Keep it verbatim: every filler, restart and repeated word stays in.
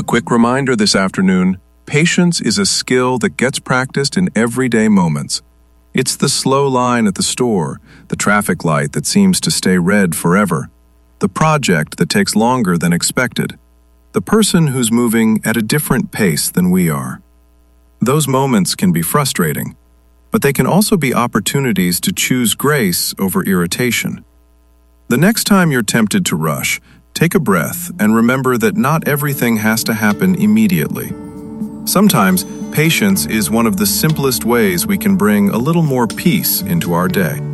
quick reminder this afternoon, patience is a skill that gets practiced in everyday moments. It's the slow line at the store, the traffic light that seems to stay red forever, the project that takes longer than expected, the person who's moving at a different pace than we are. Those moments can be frustrating, but they can also be opportunities to choose grace over irritation. The next time you're tempted to rush, take a breath and remember that not everything has to happen immediately. Sometimes, patience is one of the simplest ways we can bring a little more peace into our day.